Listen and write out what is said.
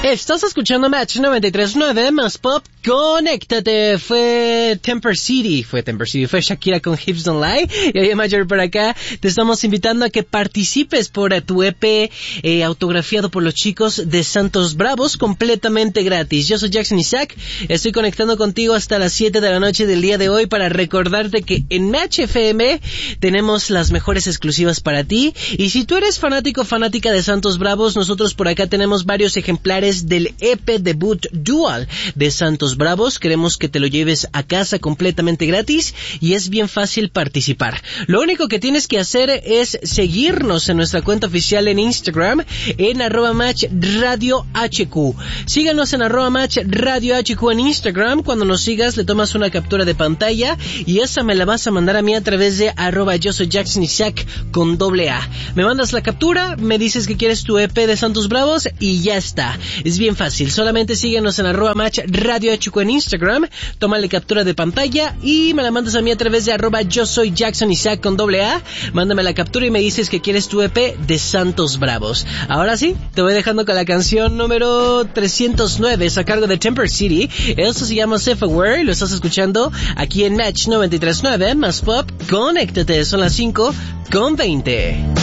Estás escuchando Match 93.9 más pop, conéctate. Fue Temper City, fue Shakira con Hips Don't Lie. Y ahí Mayor por acá, te estamos invitando a que participes por tu EP autografiado por los chicos de Santos Bravos, completamente gratis. Yo soy Jackson Isaac, estoy conectando contigo hasta las 7 de la noche del día de hoy para recordarte que en Match FM tenemos las mejores exclusivas para ti. Y si tú eres fanática de Santos Bravos, nosotros por acá tenemos varios ejemplares del EP debut Dual de Santos Bravos. Queremos que te lo lleves a casa completamente gratis y es bien fácil participar. Lo único que tienes que hacer es seguirnos en nuestra cuenta oficial en Instagram en @matchradiohq. Síganos en @matchradiohq en Instagram. Cuando nos sigas le tomas una captura de pantalla y esa me la vas a mandar a mí a través de @yo soy Jackson Isaac con AA. Me mandas la captura, me dices que quieres tu EP de Santos Bravos y ya está. Es bien fácil, solamente síguenos en @matchradiohq en Instagram, tómale captura de pantalla y me la mandas a mí a través de @yo soy Jackson Isaac con AA. Mándame la captura y me dices que quieres tu EP de Santos Bravos. Ahora sí, te voy dejando con la canción número 309, es a cargo de Temper City. Esto se llama Safe Aware y lo estás escuchando aquí en Match 93.9 más pop, conéctate, son las 5:20.